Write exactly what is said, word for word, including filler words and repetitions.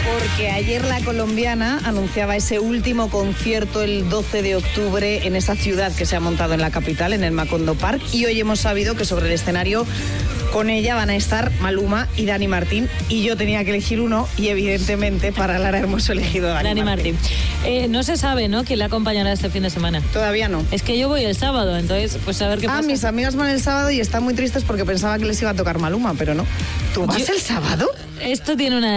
Porque ayer la colombiana anunciaba ese último concierto el doce de octubre en esa ciudad que se ha montado en la capital, en el Macondo Park, y hoy hemos sabido que sobre el escenario con ella van a estar Maluma y Dani Martín, y yo tenía que elegir uno y evidentemente para Lara hemos elegido a Dani, Dani Martín. Martín. Eh, no se sabe, ¿no?, quién la acompañará este fin de semana. Todavía no. Es que yo voy el sábado, entonces pues a ver qué ah, pasa. Ah, mis amigas van el sábado y están muy tristes porque pensaba que les iba a tocar Maluma, pero no. ¿Tú vas yo... el sábado? Esto tiene una